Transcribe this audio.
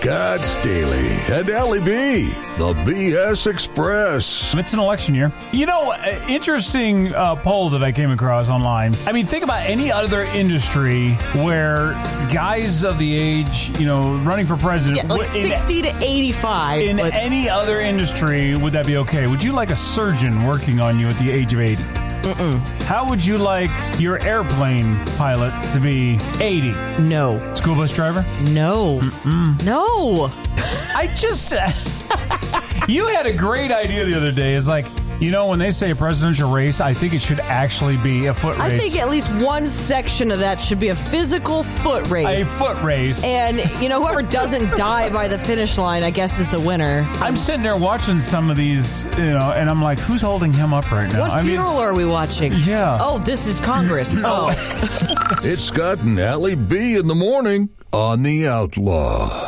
Scott Staley and Allie B, the BS Express. It's an election year. You know, interesting poll that I came across online. I mean, think about any other industry where guys of the age, you know, running for president. Yeah, like 60 to 85. In any other industry, would that be okay? Would you like a surgeon working on you at the age of 80? Mm-mm. How would you like your airplane pilot to be 80? No. School bus driver? No. Mm-mm. No. I just... You had a great idea the other day. It's like, you know, when they say a presidential race, I think it should actually be a foot race. I think at least one section of that should be a physical foot race. A foot race. And, you know, whoever doesn't die by the finish line, I guess, is the winner. I'm sitting there watching some of these, you know, and I'm like, who's holding him up right now? What funeral are we watching? Yeah. Oh, this is Congress. Oh. It's Scott and Allie B in the morning on The Outlaw.